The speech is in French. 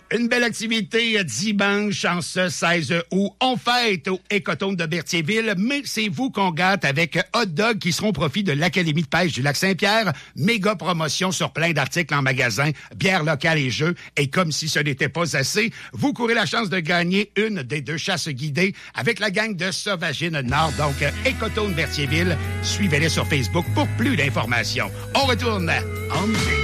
Une belle activité dimanche en ce 16 août. On fête au Écotone de Berthierville, mais c'est vous qu'on gâte avec hot dog qui seront au profit de l'Académie de pêche du Lac-Saint-Pierre. Méga promotion sur plein d'articles en magasin, bière locale et jeux. Et comme si ce n'était pas assez, vous courez la chance de gagner une des 2 chasses guidées avec la gang de Sauvagine Nord. Donc, Écotone Berthierville, suivez-les sur Facebook pour plus d'informations. On retourne en musique.